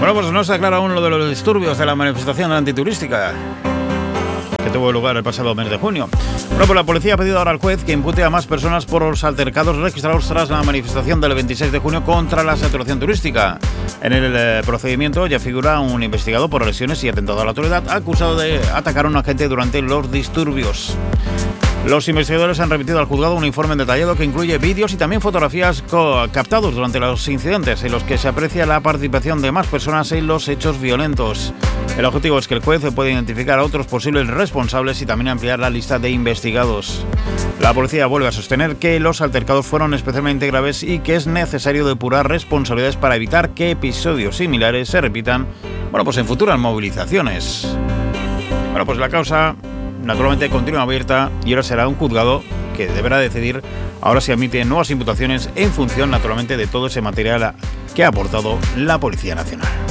Bueno, pues no se aclara aún lo de los disturbios de la manifestación antiturística que tuvo lugar el pasado mes de junio. Bueno, pues la policía ha pedido ahora al juez que impute a más personas por los altercados registrados tras la manifestación del 26 de junio contra la saturación turística. En el procedimiento ya figura un investigado por lesiones y atentado a la autoridad acusado de atacar a un agente durante los disturbios. Los investigadores han remitido al juzgado un informe detallado que incluye vídeos y también fotografías captados durante los incidentes en los que se aprecia la participación de más personas en los hechos violentos. El objetivo es que el juez pueda identificar a otros posibles responsables y también ampliar la lista de investigados. La policía vuelve a sostener que los altercados fueron especialmente graves y que es necesario depurar responsabilidades para evitar que episodios similares se repitan, pues en futuras movilizaciones. Pues la causa naturalmente continúa abierta y ahora será un juzgado que deberá decidir ahora si admite nuevas imputaciones en función naturalmente de todo ese material que ha aportado la Policía Nacional.